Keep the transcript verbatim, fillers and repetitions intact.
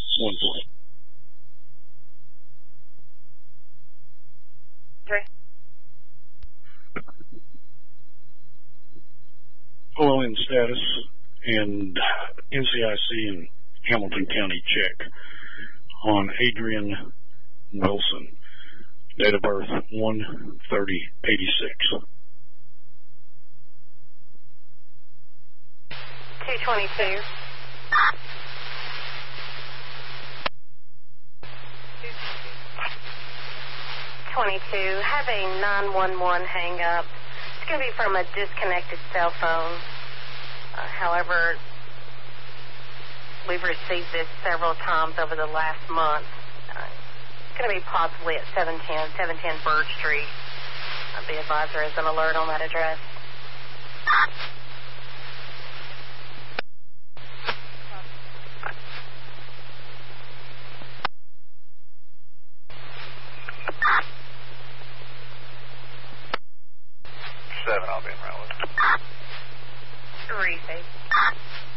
one point. Three. Oil in status and N C I C and Hamilton County check on Adrian Wilson. Date of birth one thirty eighty-six. two twenty-two. twenty-two. Have a nine one one hang up. It's going to be from a disconnected cell phone. Uh, however, we've received this several times over the last month. Uh, it's going to be possibly at seven ten, seven ten Bird Street. Uh, the advisor has an alert on that address. Seven, I'll be in Railwood. Three,